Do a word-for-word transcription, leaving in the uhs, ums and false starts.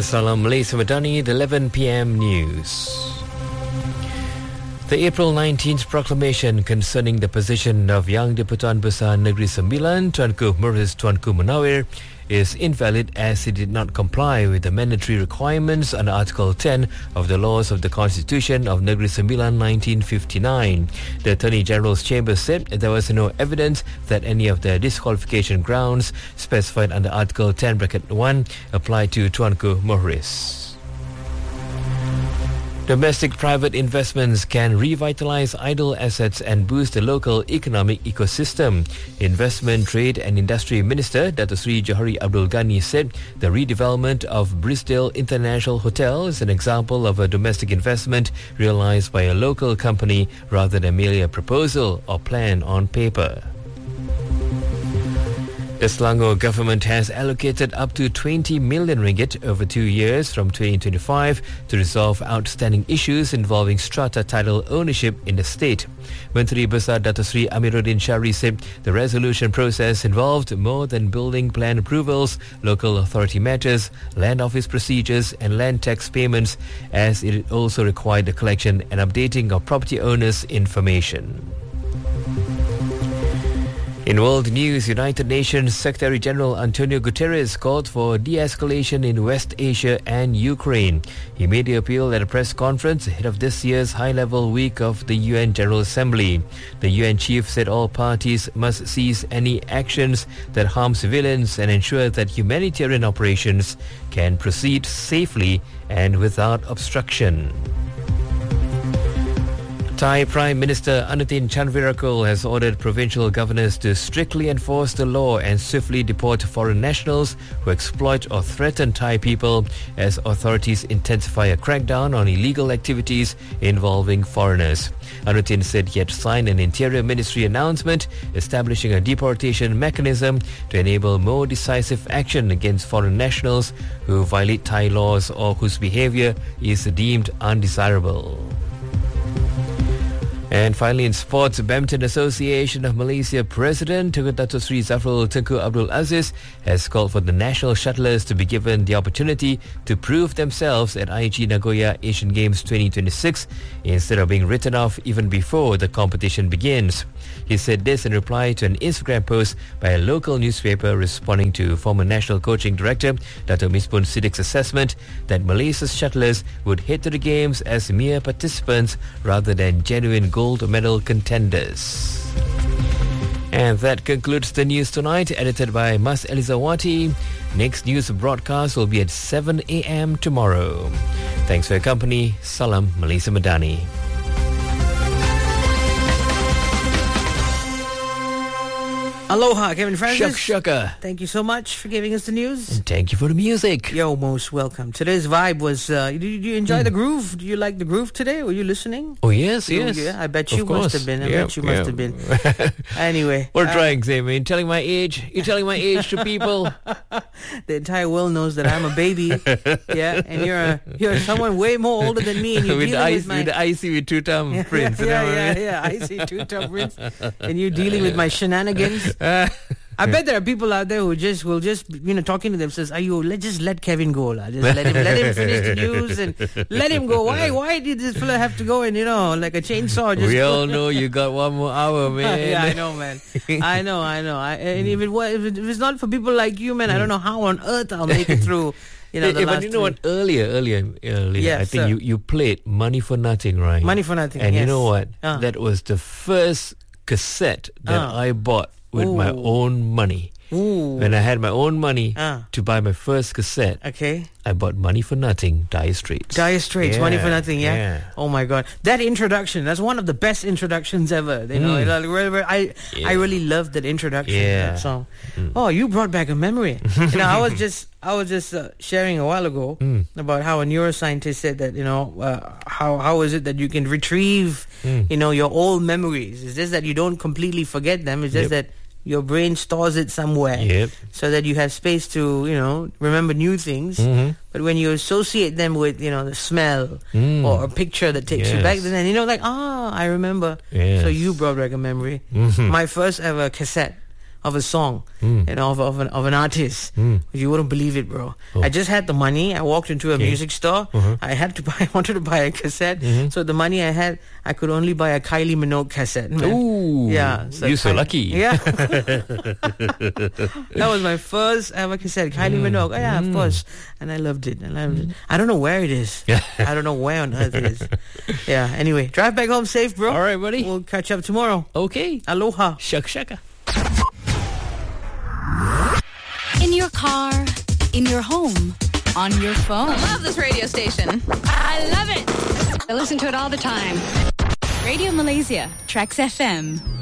Salam Malaysia Madani, the eleven p.m. news. The April nineteenth proclamation concerning the position of Yang di-Pertuan Besar Negeri Sembilan, Tuanku Muhriz Tuanku Munawir, is invalid as it did not comply with the mandatory requirements under Article ten of the laws of the Constitution of Negeri Sembilan nineteen fifty-nine. The Attorney General's Chamber said there was no evidence that any of the disqualification grounds specified under Article ten bracket one applied to Tuanku Muhriz. Domestic private investments can revitalize idle assets and boost the local economic ecosystem. Investment, Trade and Industry Minister Dato Sri Johari Abdul Ghani said the redevelopment of Brisdale International Hotel is an example of a domestic investment realized by a local company rather than merely a proposal or plan on paper. The Selangor government has allocated up to twenty million ringgit over two years from twenty twenty-five to resolve outstanding issues involving strata title ownership in the state. Menteri Besar Dato Sri Amiruddin Syahri said the resolution process involved more than building plan approvals, local authority matters, land office procedures and land tax payments, as it also required the collection and updating of property owners' information. In world news, United Nations Secretary-General Antonio Guterres called for de-escalation in West Asia and Ukraine. He made the appeal at a press conference ahead of this year's high-level week of the U N General Assembly. The U N chief said all parties must cease any actions that harm civilians and ensure that humanitarian operations can proceed safely and without obstruction. Thai Prime Minister Anutin Chanvirakul has ordered provincial governors to strictly enforce the law and swiftly deport foreign nationals who exploit or threaten Thai people as authorities intensify a crackdown on illegal activities involving foreigners. Anutin said he had signed an Interior Ministry announcement establishing a deportation mechanism to enable more decisive action against foreign nationals who violate Thai laws or whose behaviour is deemed undesirable. And finally, in sports, Badminton Association of Malaysia President Tengku Dato Sri Zafrul Tengku Abdul Aziz has called for the national shuttlers to be given the opportunity to prove themselves at I G Nagoya Asian Games twenty twenty-six instead of being written off even before the competition begins. He said this in reply to an Instagram post by a local newspaper responding to former National Coaching Director Dato Misbun Siddiq's assessment that Malaysia's shuttlers would head to the Games as mere participants rather than genuine gold medal contenders. And that concludes the news tonight, edited by Mas Elizawati. Next news broadcast will be at seven a.m. tomorrow. Thanks for your company. Salam Malaysia Madani. Aloha, Kevin Francis. Shuk shuka. Thank you so much for giving us the news. And thank you for the music. You're most welcome. Today's vibe was, uh, did you enjoy mm. the groove? Do you like the groove today? Were you listening? Oh, yes, you, yes. Yeah, I bet you of must course. have been. I yep, bet you yep. must have been. Anyway. We're uh, trying, Sam. You're telling my age. You're telling my age to people. The entire world knows that I'm a baby. Yeah, and you're a, you're someone way more older than me. And you're with, dealing ice, with my... with the icy with two-time yeah, prince. Yeah, yeah, yeah, yeah. Icy two-time prince. And you're dealing with my shenanigans. I bet there are people out there who just will just you know talking to themselves. Are you let just let Kevin go, la. Just let him let him finish the news and let him go. Why why did this fella have to go and you know like a chainsaw? Just we go? all know you got one more hour, man. Yeah, I know, man. I know, I know. I, and if it was if, it, if it's not for people like you, man, I don't know how on earth I'll make it through. You know, the hey, last but you know what? Earlier, earlier, earlier, yes, I think sir. you, you played Money for Nothing, right? Money for Nothing. And yes. you know what? Uh. That was the first cassette that uh. I bought with Ooh. my own money. Ooh. When I had my own money uh. to buy my first cassette, okay, I bought Money for Nothing, Dire Straits. Dire Straits, yeah, Money for Nothing, yeah? yeah. Oh my God, that introduction, that's one of the best introductions ever. You know, mm. I yeah. I really loved that introduction, yeah. that song. Mm. Oh, you brought back a memory. You know, I was just I was just uh, sharing a while ago mm. about how a neuroscientist said that you know uh, how how is it that you can retrieve mm. you know your old memories? It's just that you don't completely forget them. It's just yep. that your brain stores it somewhere yep. so that you have space to, you know, remember new things. Mm-hmm. But when you associate them with, you know, the smell mm. or a picture that takes yes. you back, then, you know, like, ah, I remember. Yes. So you brought back a memory. Mm-hmm. My first ever cassette of a song, Mm. you know, of, of, an, of an artist. Mm. You wouldn't believe it, bro. Oh. I just had the money. I walked into a Okay. music store. Uh-huh. I had to buy, I wanted to buy a cassette. Mhm. So the money I had, I could only buy a Kylie Minogue cassette. Man. Ooh. Yeah. You're so Kylie- lucky. Yeah. That was my first ever cassette. Kylie Mm. Minogue. Oh, yeah, of Mm. course. And I loved it. I loved it. I don't know where it is. I don't know where on earth it is. Yeah. Anyway, drive back home safe, bro. All right, buddy. We'll catch up tomorrow. Okay. Aloha. Shaka shaka. In your car, in your home, on your phone. I love this radio station. I love it. I listen to it all the time. Radio Malaysia, Trax F M.